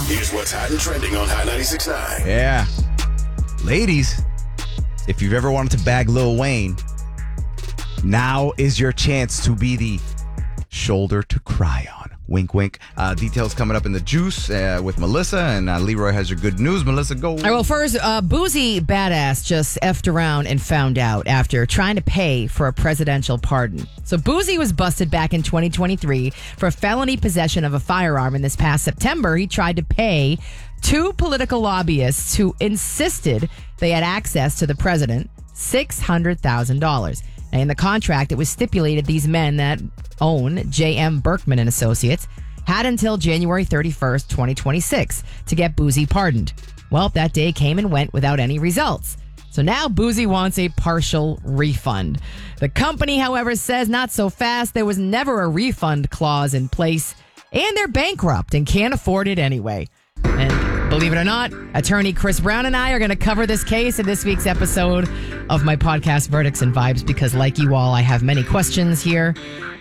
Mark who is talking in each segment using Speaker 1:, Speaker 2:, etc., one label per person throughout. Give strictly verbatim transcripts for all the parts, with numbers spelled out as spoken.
Speaker 1: Here's what's hot and trending on Hot ninety-six point nine.
Speaker 2: Yeah. Ladies, if you've ever wanted to bag Lil Wayne, now is your chance to be the shoulder to cry on. Wink, wink. Uh, details coming up in the juice uh, with Melissa, and uh, Leroy has your good news. Melissa, go.
Speaker 3: All right, well, first, uh, Boozy Badass just effed around and found out after trying to pay for a presidential pardon. So Boozy was busted back in twenty twenty-three for felony possession of a firearm. And this past September, he tried to pay two political lobbyists who insisted they had access to the president six hundred thousand dollars. Now, in the contract, it was stipulated these men that own J M. Berkman and Associates had until January thirty-first, twenty twenty-six to get Boozy pardoned. Well, that day came and went without any results. So now Boozy wants a partial refund. The company, however, says not so fast. There was never a refund clause in place, and they're bankrupt and can't afford it anyway. And believe it or not, attorney Chris Brown and I are going to cover this case in this week's episode of my podcast, Verdicts and Vibes, because like you all, I have many questions here.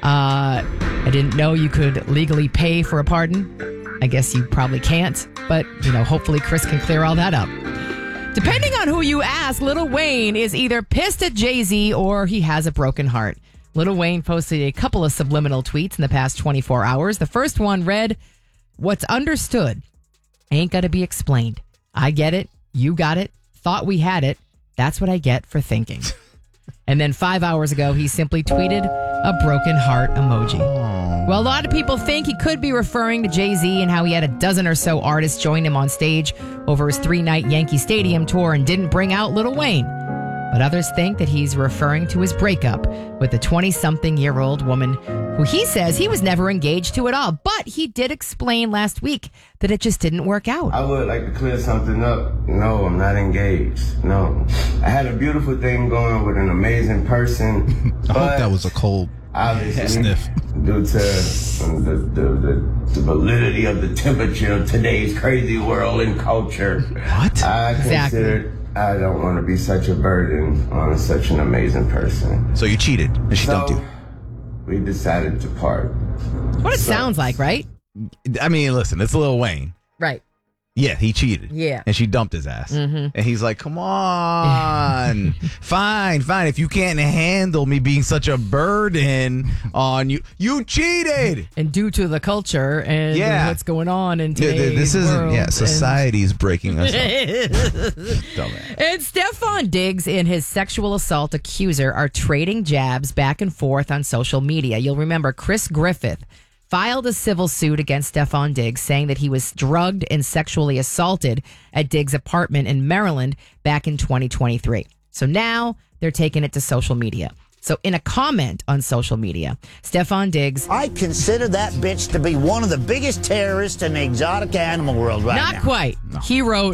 Speaker 3: Uh, I didn't know you could legally pay for a pardon. I guess you probably can't, but, you know, hopefully Chris can clear all that up. Depending on who you ask, Lil Wayne is either pissed at Jay-Z or he has a broken heart. Lil Wayne posted a couple of subliminal tweets in the past twenty-four hours. The first one read, "What's understood ain't got to be explained. I get it. You got it. Thought we had it. That's what I get for thinking." And then five hours ago, he simply tweeted a broken heart emoji. Aww. Well, a lot of people think he could be referring to Jay-Z and how he had a dozen or so artists join him on stage over his three-night Yankee Stadium tour and didn't bring out Lil Wayne. But others think that he's referring to his breakup with the twenty-something-year-old woman who he says he was never engaged to at all. But he did explain last week that it just didn't work out.
Speaker 4: I would like to clear something up. No, I'm not engaged. No. I had a beautiful thing going with an amazing person.
Speaker 5: I hope that was a cold
Speaker 4: obviously,
Speaker 5: sniff.
Speaker 4: Due to the, the, the, the validity of the temperature of today's crazy world and culture.
Speaker 2: What?
Speaker 4: I
Speaker 3: Exactly.
Speaker 4: considered I don't want to be such a burden on such an amazing person.
Speaker 2: So you cheated, and she
Speaker 4: so,
Speaker 2: dumped you.
Speaker 4: We decided to part.
Speaker 3: What it
Speaker 4: So-
Speaker 3: sounds like, right?
Speaker 2: I mean, listen, it's Lil Wayne.
Speaker 3: Right.
Speaker 2: Yeah, he cheated.
Speaker 3: Yeah.
Speaker 2: And she dumped his ass.
Speaker 3: Mm-hmm.
Speaker 2: And he's like, come on. fine, fine. If you can't handle me being such a burden on you, you cheated.
Speaker 3: And due to the culture and
Speaker 2: Yeah.
Speaker 3: what's going on in
Speaker 2: Yeah,
Speaker 3: today's
Speaker 2: this isn't,
Speaker 3: world.
Speaker 2: yeah, society's breaking us up.
Speaker 3: And,
Speaker 2: Dumbass.
Speaker 3: and Stefan Diggs and his sexual assault accuser are trading jabs back and forth on social media. You'll remember Chris Griffith filed a civil suit against Stefan Diggs saying that he was drugged and sexually assaulted at Diggs' apartment in Maryland back in twenty twenty-three. So now they're taking it to social media. So in a comment on social media, Stefan Diggs...
Speaker 6: I consider that bitch to be one of the biggest terrorists in the exotic animal world right
Speaker 3: Not
Speaker 6: now.
Speaker 3: quite. He wrote,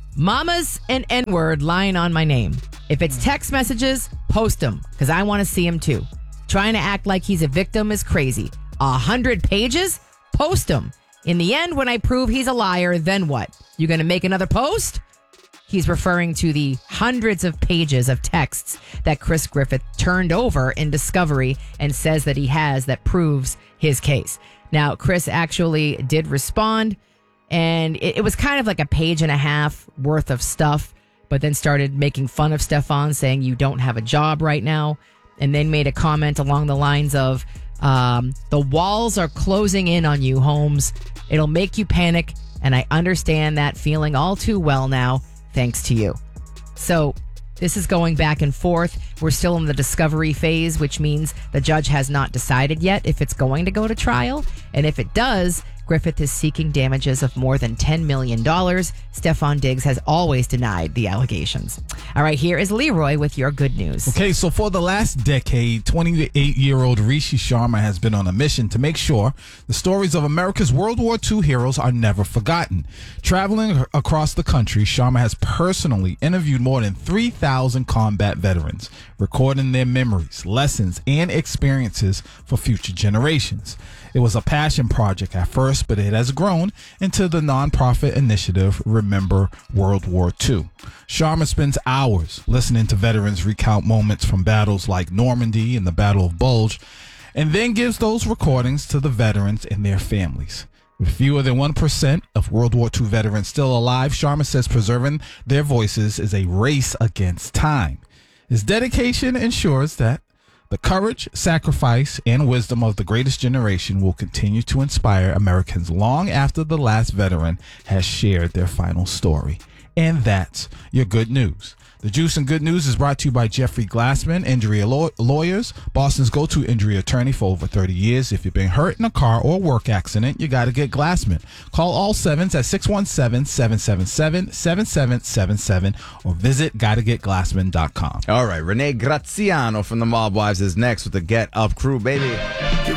Speaker 3: "Mamas and N-word lying on my name. If it's text messages, post them, because I want to see him too. Trying to act like he's a victim is crazy. A hundred pages? Post them. In the end, when I prove he's a liar, then what? You going to make another post?" He's referring to the hundreds of pages of texts that Chris Griffith turned over in discovery and says that he has that proves his case. Now, Chris actually did respond, and it, it was kind of like a page and a half worth of stuff, but then started making fun of Stefan, saying you don't have a job right now, and then made a comment along the lines of, um, the walls are closing in on you, Holmes. It'll make you panic, and I understand that feeling all too well now, thanks to you. So this is going back and forth. We're still in the discovery phase, which means the judge has not decided yet if it's going to go to trial. And if it does, Griffith is seeking damages of more than ten million dollars. Stefan Diggs has always denied the allegations. All right, here is Leroy with your good news.
Speaker 5: Okay, so for the last decade, twenty-eight-year-old Rishi Sharma has been on a mission to make sure the stories of America's World War Two heroes are never forgotten. Traveling across the country, Sharma has personally interviewed more than three thousand combat veterans, recording their memories, lessons, and experiences for future generations. It was a passion project at first, but it has grown into the nonprofit initiative Remember World War Two. Sharma spends hours listening to veterans recount moments from battles like Normandy and the Battle of Bulge, and then gives those recordings to the veterans and their families. With fewer than one percent of World War Two veterans still alive, Sharma says preserving their voices is a race against time. His dedication ensures that the courage, sacrifice, and wisdom of the greatest generation will continue to inspire Americans long after the last veteran has shared their final story. And that's your good news. The Juice and Good News is brought to you by Jeffrey Glassman, Injury Law- Lawyers, Boston's go-to injury attorney for over thirty years. If you've been hurt in a car or work accident, you got to get Glassman. Call all sevens at six one seven, seven seven seven, seven seven seven seven or visit gotta get glassman dot com.
Speaker 2: All right, Renee Graziano from the Mob Wives is next with the Get Up Crew, baby.
Speaker 1: Get